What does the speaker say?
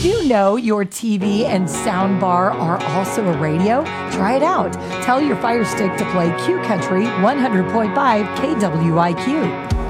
Do you know your TV and sound bar are also a radio? Try it out. Tell your Fire Stick to play Q Country 100.5 KWIQ.